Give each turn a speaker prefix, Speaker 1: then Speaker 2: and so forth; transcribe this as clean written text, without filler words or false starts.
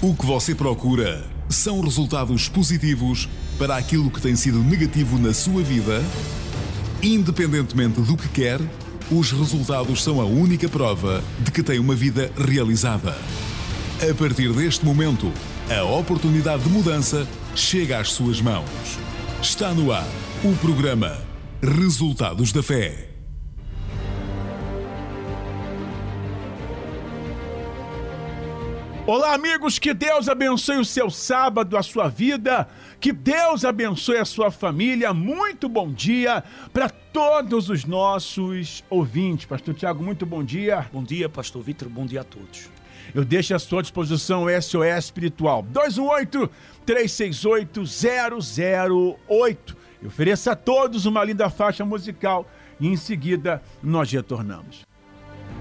Speaker 1: O que você procura são resultados positivos para aquilo que tem sido negativo na sua vida? Independentemente do que quer, os resultados são a única prova de que tem uma vida realizada. A partir deste momento, a oportunidade de mudança chega às suas mãos. Está no ar o programa Resultados da Fé.
Speaker 2: Olá, amigos, que Deus abençoe o seu sábado, a sua vida, que Deus abençoe a sua família. Muito bom dia para todos os nossos ouvintes. Pastor Tiago, muito bom dia.
Speaker 3: Bom dia, Pastor Vitor, bom dia a todos.
Speaker 2: Eu deixo à sua disposição o SOS Espiritual 218-368-008. Eu ofereço a todos uma linda faixa musical e em seguida nós retornamos.